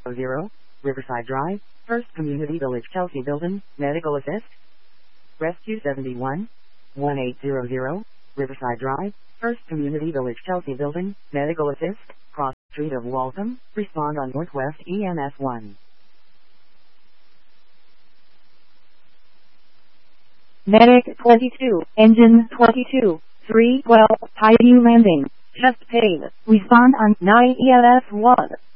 0, Riverside Drive, First Community Village, Chelsea Building, Medical Assist. Rescue 71, 1800, Riverside Drive, First Community Village, Chelsea Building, Medical Assist, Cross Street of Waltham, respond on Northwest EMS 1. Medic 22, Engine 22, 312, Highview Landing, chest pain, respond on 9 EMS 1.